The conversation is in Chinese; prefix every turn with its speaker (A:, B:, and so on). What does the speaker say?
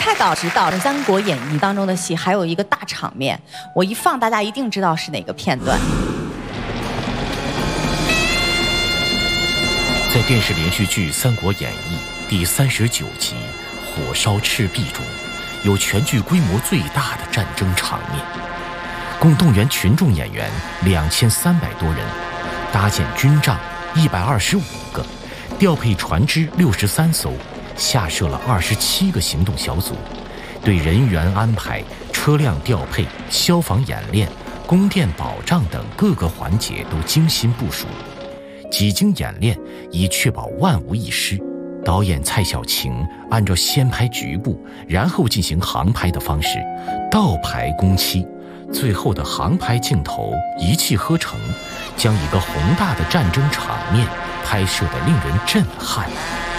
A: 蔡导执导的《三国演义》当中的戏，还有一个大场面，我一放，大家一定知道是哪个片段。
B: 在电视连续剧《三国演义》第39集《火烧赤壁》中，有全剧规模最大的战争场面，共动员群众演员2300多人，搭建军帐125个，调配船只63艘，下设了27个行动小组，对人员安排、车辆调配、消防演练、供电保障等各个环节都精心部署。几经演练，以确保万无一失。导演蔡小晴按照先拍局部，然后进行航拍的方式，倒排工期，最后的航拍镜头一气呵成，将一个宏大的战争场面拍摄得令人震撼。